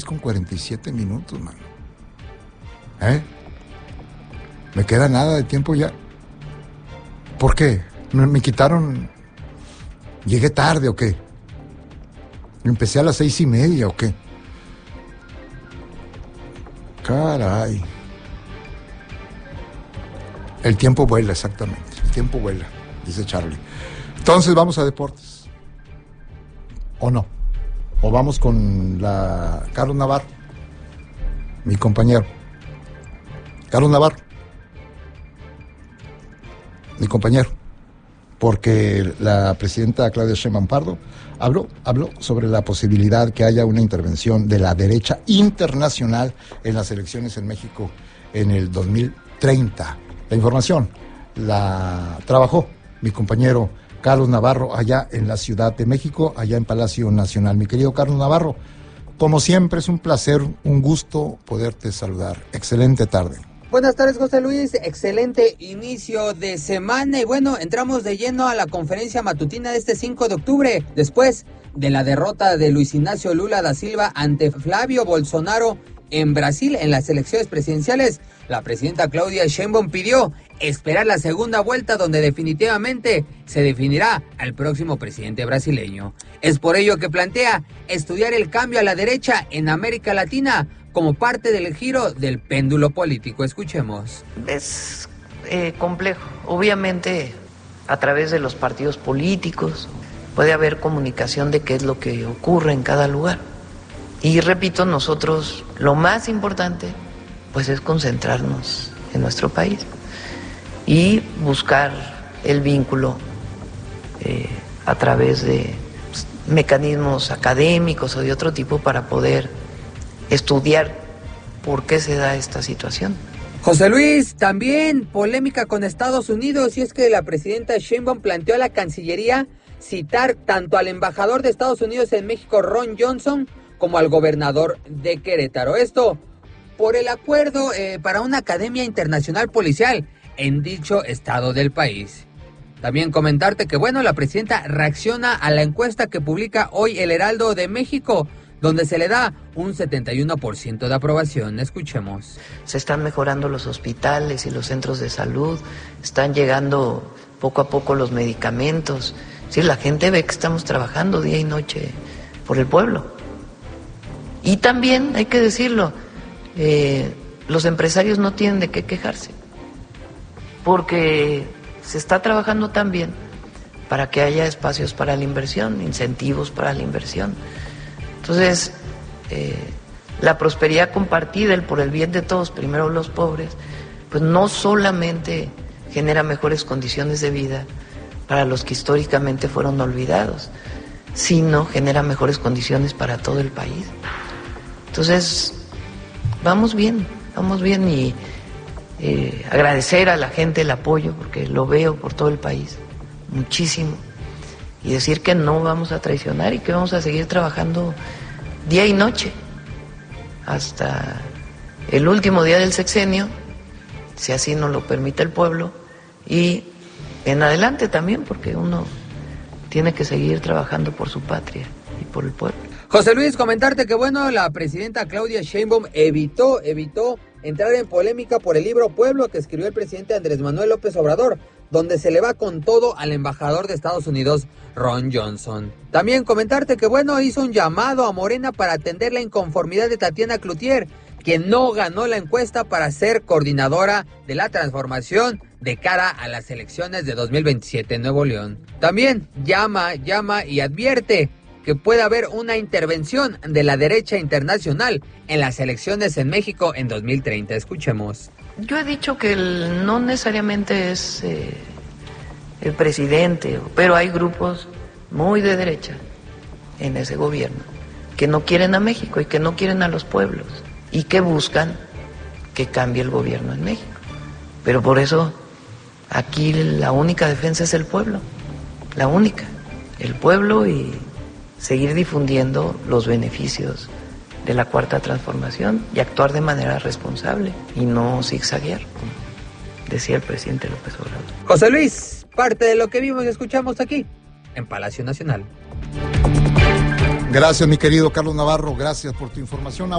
con 47 minutos, mano. Me queda nada de tiempo ya. ¿Por qué? ¿Me quitaron? ¿Llegué tarde o qué? ¿Empecé a las 6:30 o qué? Caray. El tiempo vuela, exactamente. El tiempo vuela, dice Charlie. Entonces vamos a deportes. ¿O no? ¿O vamos con Carlos Navarro? Mi compañero. Carlos Navarro. Mi compañero. Porque la presidenta Claudia Sheinbaum Pardo habló sobre la posibilidad que haya una intervención de la derecha internacional en las elecciones en México en el 2030. La información la trabajó mi compañero Carlos Navarro allá en la Ciudad de México, allá en Palacio Nacional. Mi querido Carlos Navarro, como siempre es un placer, un gusto poderte saludar. Excelente tarde. Buenas tardes, José Luis. Excelente inicio de semana. Y bueno, entramos de lleno a la conferencia matutina de este 5 de octubre. Después de la derrota de Luis Ignacio Lula da Silva ante Flavio Bolsonaro en Brasil en las elecciones presidenciales, la presidenta Claudia Sheinbaum pidió esperar la segunda vuelta donde definitivamente se definirá al próximo presidente brasileño. Es por ello que plantea estudiar el cambio a la derecha en América Latina como parte del giro del péndulo político. Escuchemos. Es complejo. Obviamente, a través de los partidos políticos puede haber comunicación de qué es lo que ocurre en cada lugar. Y repito, nosotros lo más importante pues es concentrarnos en nuestro país y buscar el vínculo a través de mecanismos académicos o de otro tipo para poder estudiar por qué se da esta situación. José Luis, también polémica con Estados Unidos, y es que la presidenta Sheinbaum planteó a la Cancillería citar tanto al embajador de Estados Unidos en México, Ron Johnson, como al gobernador de Querétaro. Esto por el acuerdo para una academia internacional policial en dicho estado del país. También comentarte que, bueno, la presidenta reacciona a la encuesta que publica hoy el Heraldo de México, donde se le da un 71% de aprobación. Escuchemos. Se están mejorando los hospitales y los centros de salud, están llegando poco a poco los medicamentos. Sí, la gente ve que estamos trabajando día y noche por el pueblo. Y también, hay que decirlo, los empresarios no tienen de qué quejarse, porque se está trabajando también para que haya espacios para la inversión, incentivos para la inversión. Entonces, la prosperidad compartida, el por el bien de todos, primero los pobres, pues no solamente genera mejores condiciones de vida para los que históricamente fueron olvidados, sino genera mejores condiciones para todo el país. Entonces, vamos bien y agradecer a la gente el apoyo, porque lo veo por todo el país, muchísimo. Y decir que no vamos a traicionar y que vamos a seguir trabajando día y noche hasta el último día del sexenio, si así nos lo permite el pueblo, y en adelante también, porque uno tiene que seguir trabajando por su patria y por el pueblo. José Luis, comentarte que, bueno, la presidenta Claudia Sheinbaum evitó entrar en polémica por el libro Pueblo que escribió el presidente Andrés Manuel López Obrador, donde se le va con todo al embajador de Estados Unidos, Ron Johnson. También comentarte que, bueno, hizo un llamado a Morena para atender la inconformidad de Tatiana Cloutier, quien no ganó la encuesta para ser coordinadora de la transformación de cara a las elecciones de 2027 en Nuevo León. También llama y advierte que puede haber una intervención de la derecha internacional en las elecciones en México en 2030. Escuchemos. Yo he dicho que no necesariamente es el presidente, pero hay grupos muy de derecha en ese gobierno que no quieren a México y que no quieren a los pueblos y que buscan que cambie el gobierno en México. Pero por eso aquí la única defensa es el pueblo, la única, el pueblo, y seguir difundiendo los beneficios de la Cuarta Transformación y actuar de manera responsable y no zigzaguear, como decía el presidente López Obrador. José Luis, parte de lo que vimos y escuchamos aquí en Palacio Nacional. Gracias, mi querido Carlos Navarro, gracias por tu información.